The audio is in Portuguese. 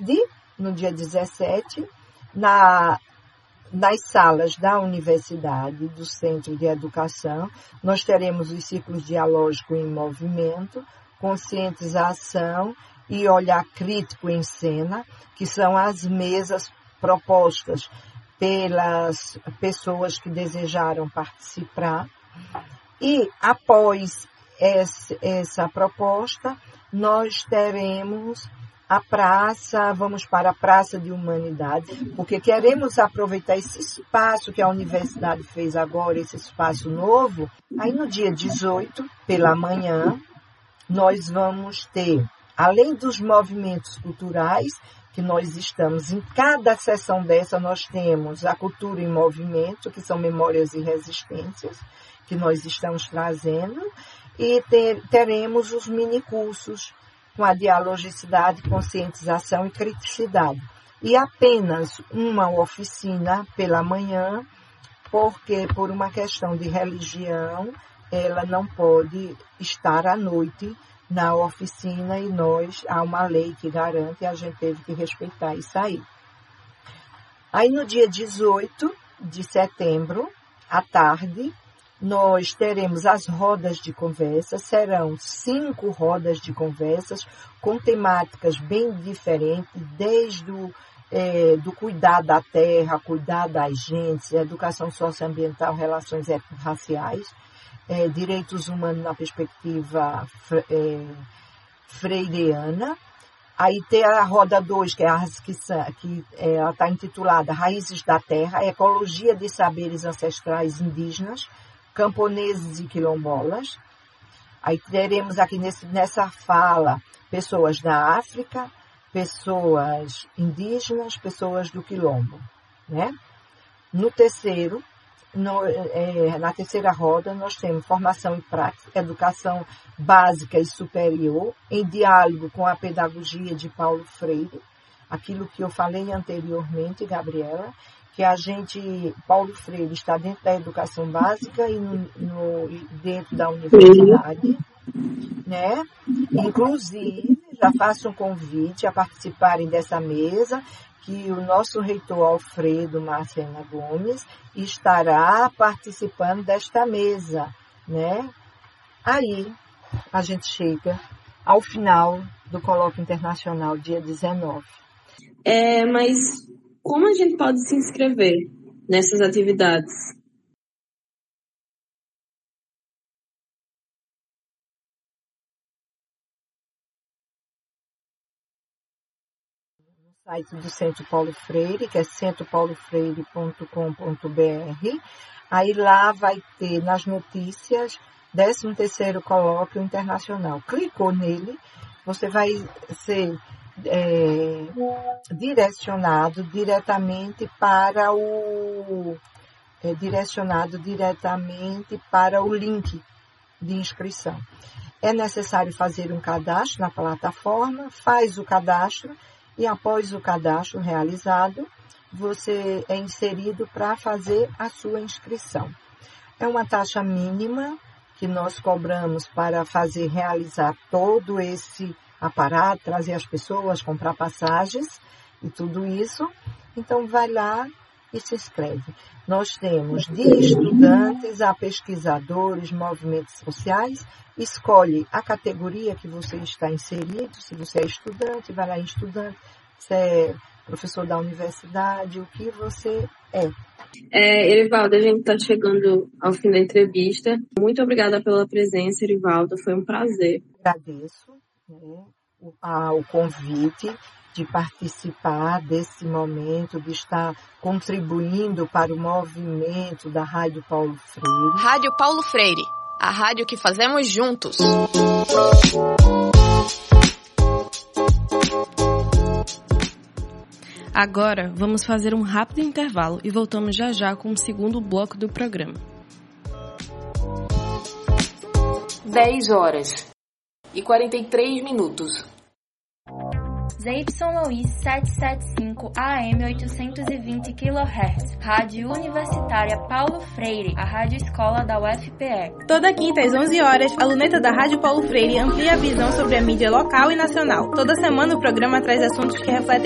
tarde, no dia 17, nas salas da universidade, do Centro de Educação, nós teremos os ciclos dialógicos em movimento, conscientização e olhar crítico em cena, que são as mesas propostas pelas pessoas que desejaram participar. E após essa proposta, nós teremos a praça, vamos para a Praça de Humanidade, porque queremos aproveitar esse espaço que a universidade fez agora, esse espaço novo. Aí no dia 18, pela manhã, nós vamos ter, além dos movimentos culturais, que nós estamos, em cada sessão dessa, nós temos a cultura em movimento, que são memórias e resistências, que nós estamos trazendo, e teremos os minicursos com a dialogicidade, conscientização e criticidade. E apenas uma oficina pela manhã, porque por uma questão de religião, ela não pode estar à noite na oficina e há uma lei que garante e a gente teve que respeitar isso aí. Aí no dia 18 de setembro, à tarde, nós teremos as rodas de conversa, serão 5 rodas de conversas com temáticas bem diferentes, desde do cuidar da terra, cuidar das gentes, educação socioambiental, relações étnico-raciais, direitos humanos na perspectiva freireana. Aí tem a roda 2, que ela está intitulada Raízes da Terra, Ecologia de Saberes Ancestrais Indígenas, Camponeses e Quilombolas. Aí teremos aqui nessa fala pessoas da África, pessoas indígenas, pessoas do Quilombo, né? Na terceira roda, nós temos formação e prática, educação básica e superior, em diálogo com a pedagogia de Paulo Freire, aquilo que eu falei anteriormente, Gabriela, que Paulo Freire está dentro da educação básica e dentro da universidade, né? Inclusive, já faço um convite a participarem dessa mesa, que o nosso reitor Alfredo Marcena Gomes estará participando desta mesa, né? Aí a gente chega ao final do Colóquio Internacional, dia 19. Mas como a gente pode se inscrever nessas atividades? Site do Centro Paulo Freire, que é centropaulofreire.com.br. Aí lá vai ter nas notícias 13º Colóquio Internacional. Clicou nele, você vai ser direcionado diretamente para o link de inscrição. É necessário fazer um cadastro na plataforma, faz o cadastro, e após o cadastro realizado, você é inserido para fazer a sua inscrição. É uma taxa mínima que nós cobramos para realizar todo esse aparato, trazer as pessoas, comprar passagens e tudo isso. Então, vai lá e se inscreve. Nós temos de estudantes a pesquisadores, movimentos sociais. Escolhe a categoria que você está inserido. Se você é estudante, vai lá em estudante. Se é professor da universidade, o que você é. Erivaldo, a gente está chegando ao fim da entrevista. Muito obrigada pela presença, Erivaldo. Foi um prazer. Agradeço o convite de participar desse momento, de estar contribuindo para o movimento da Rádio Paulo Freire. Rádio Paulo Freire, a rádio que fazemos juntos. Agora, vamos fazer um rápido intervalo e voltamos já já com o segundo bloco do programa. 10h43. ZYI 775 AM 820 kHz, Rádio Universitária Paulo Freire, a rádio escola da UFPE. Toda quinta às 11 horas, a luneta da Rádio Paulo Freire amplia a visão sobre a mídia local e nacional. Toda semana o programa traz assuntos que refletem